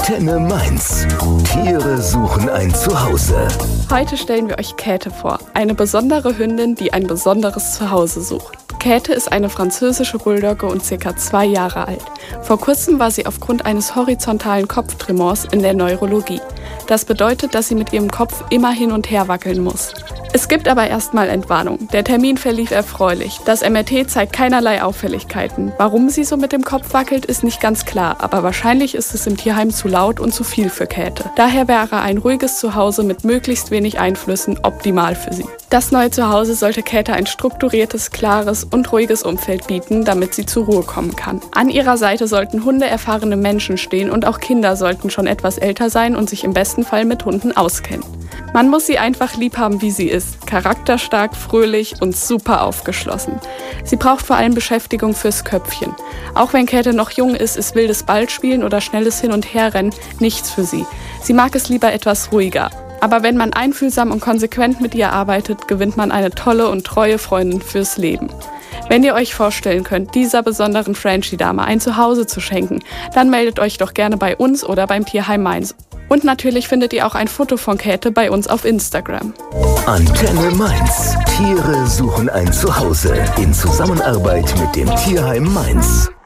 Antenne Mainz. Tiere suchen ein Zuhause. Heute stellen wir euch Käthe vor, eine besondere Hündin, die ein besonderes Zuhause sucht. Käthe ist eine französische Bulldogge und ca. 2 Jahre alt. Vor kurzem war sie aufgrund eines horizontalen Kopftremors in der Neurologie. Das bedeutet, dass sie mit ihrem Kopf immer hin und her wackeln muss. Es gibt aber erstmal Entwarnung. Der Termin verlief erfreulich. Das MRT zeigt keinerlei Auffälligkeiten. Warum sie so mit dem Kopf wackelt, ist nicht ganz klar, aber wahrscheinlich ist es im Tierheim zu laut und zu viel für Käthe. Daher wäre ein ruhiges Zuhause mit möglichst wenig Einflüssen optimal für sie. Das neue Zuhause sollte Käthe ein strukturiertes, klares und ruhiges Umfeld bieten, damit sie zur Ruhe kommen kann. An ihrer Seite sollten hundeerfahrene Menschen stehen und auch Kinder sollten schon etwas älter sein und sich im besten Fall mit Hunden auskennen. Man muss sie einfach lieb haben, wie sie ist. Charakterstark, fröhlich und super aufgeschlossen. Sie braucht vor allem Beschäftigung fürs Köpfchen. Auch wenn Käthe noch jung ist wildes Ballspielen oder schnelles Hin- und Herrennen nichts für sie. Sie mag es lieber etwas ruhiger. Aber wenn man einfühlsam und konsequent mit ihr arbeitet, gewinnt man eine tolle und treue Freundin fürs Leben. Wenn ihr euch vorstellen könnt, dieser besonderen Frenchie-Dame ein Zuhause zu schenken, dann meldet euch doch gerne bei uns oder beim Tierheim Mainz. Und natürlich findet ihr auch ein Foto von Käthe bei uns auf Instagram. Antenne Mainz. Tiere suchen ein Zuhause in Zusammenarbeit mit dem Tierheim Mainz.